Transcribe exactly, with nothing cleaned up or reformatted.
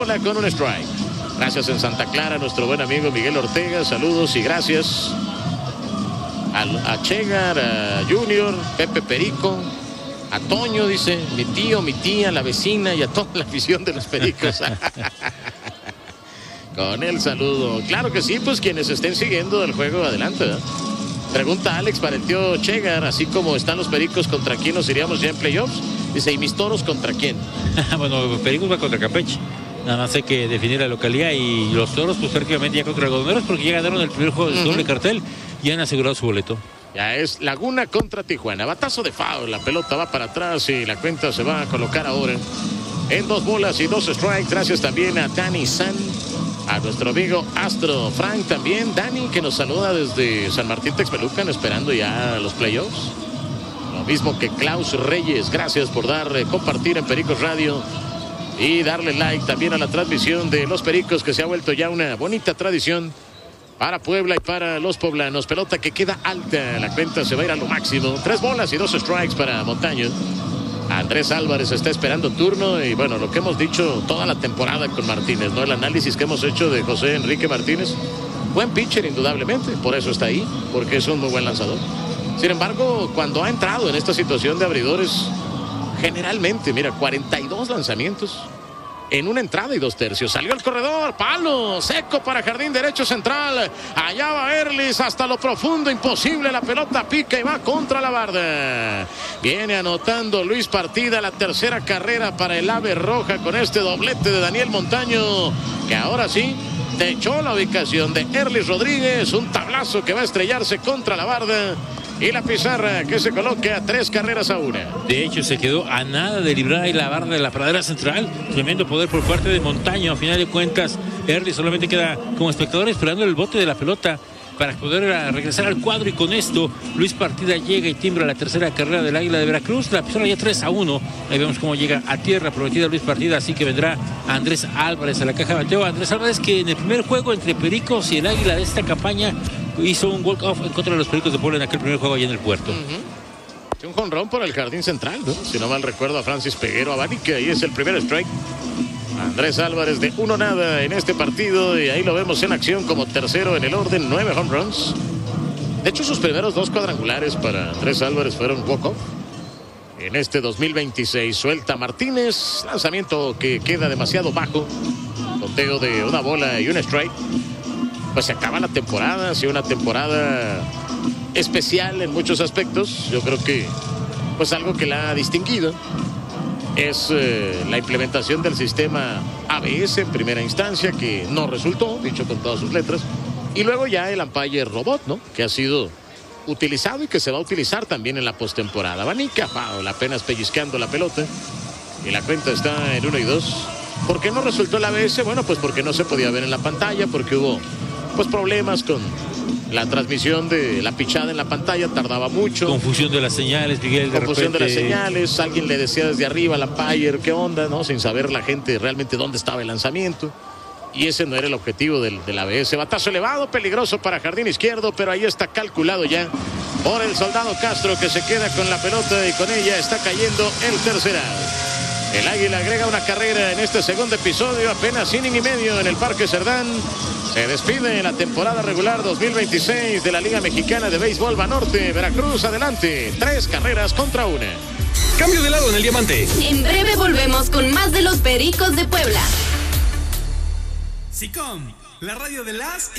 con un strike. Gracias en Santa Clara, nuestro buen amigo Miguel Ortega. Saludos y gracias a, a Chegar, a Junior, Pepe Perico, a Toño, dice, mi tío, mi tía, la vecina y a toda la afición de los Pericos. Con el saludo. Claro que sí, pues quienes estén siguiendo el juego, adelante, ¿verdad? Pregunta Alex para el tío Chegar, así como están los Pericos, ¿contra quién nos iríamos ya en playoffs? Dice, ¿y mis Toros contra quién? Bueno, los Pericos va contra Campeche. Nada más hay que definir la localidad, y los Toros pues prácticamente ya contra Algodoneros, porque ya ganaron el primer juego de uh-huh. doble cartel y han asegurado su boleto. Ya es Laguna contra Tijuana. Batazo de foul, la pelota va para atrás y la cuenta se va a colocar ahora en dos bolas y dos strikes. Gracias también a Dani San, a nuestro amigo Astro Frank también. Dani, que nos saluda desde San Martín Texmelucan, esperando ya los playoffs. Lo mismo que Klaus Reyes. Gracias por dar, eh, compartir en Pericos Radio y darle like también a la transmisión de los Pericos, que se ha vuelto ya una bonita tradición para Puebla y para los poblanos. Pelota que queda alta, la cuenta se va a ir a lo máximo. Tres bolas y dos strikes para Montaño. Andrés Álvarez está esperando turno, y bueno, lo que hemos dicho toda la temporada con Martínez, ¿no? El análisis que hemos hecho de José Enrique Martínez. Buen pitcher indudablemente, por eso está ahí, porque es un muy buen lanzador. Sin embargo, cuando ha entrado en esta situación de abridores, generalmente, mira, cuarenta y dos lanzamientos en una entrada y dos tercios. Salió el corredor, palo seco para jardín derecho central. Allá va Erlis hasta lo profundo, imposible, la pelota pica y va contra la barda. Viene anotando Luis Partida, la tercera carrera para el Ave Roja con este doblete de Daniel Montaño, que ahora sí techó la ubicación de Erlis Rodríguez. Un tablazo que va a estrellarse contra la barda. Y la pizarra que se coloca a tres carreras a una. De hecho, se quedó a nada de librar ahí la barra de la pradera central. Tremendo poder por parte de Montaño. A final de cuentas, Erlis solamente queda como espectador esperando el bote de la pelota para poder regresar al cuadro, y con esto Luis Partida llega y timbra la tercera carrera del Águila de Veracruz. La pizarra ya tres a uno. Ahí vemos cómo llega a tierra prometida Luis Partida, así que vendrá Andrés Álvarez a la caja de bateo. Andrés Álvarez, que en el primer juego entre Pericos y el Águila de esta campaña hizo un walk-off en contra de los Pericos de Puebla en aquel primer juego allá en el puerto. Uh-huh. Un jonrón por el jardín central, ¿no? Si no mal recuerdo, a Francis Peguero Abanica, y es el primer strike. Andrés Álvarez de uno nada en este partido, y ahí lo vemos en acción como tercero en el orden, nueve home runs. De hecho, sus primeros dos cuadrangulares para Andrés Álvarez fueron walk-off. En este dos mil veintiséis suelta Martínez, lanzamiento que queda demasiado bajo, conteo de una bola y un strike. Pues se acaba la temporada, ha sido una temporada especial en muchos aspectos. Yo creo que pues algo que la ha distinguido es eh, la implementación del sistema A B S en primera instancia, que no resultó, dicho con todas sus letras, y luego ya el umpire robot, ¿no? Que ha sido utilizado y que se va a utilizar también en la postemporada. Abanica, wow, apenas pellizcando la pelota, y la cuenta está en uno y dos. ¿Por qué no resultó el A B S? Bueno, pues porque no se podía ver en la pantalla, porque hubo pues problemas con la transmisión de la pichada en la pantalla, tardaba mucho. Confusión de las señales, Miguel. De Confusión repente... de las señales, alguien le decía desde arriba al umpire qué onda, ¿no? Sin saber la gente realmente dónde estaba el lanzamiento. Y ese no era el objetivo del, del A B S. Batazo elevado, peligroso para jardín izquierdo, pero ahí está calculado ya por el Soldado Castro, que se queda con la pelota, y con ella está cayendo el tercer out. El Águila agrega una carrera en este segundo episodio, apenas inning y medio en el Parque Cerdán. Se despide en la temporada regular dos mil veintiséis de la Liga Mexicana de Béisbol Banorte. Veracruz adelante, tres carreras contra una. Cambio de lado en el diamante. En breve volvemos con más de los Pericos de Puebla. SICOM, la radio de las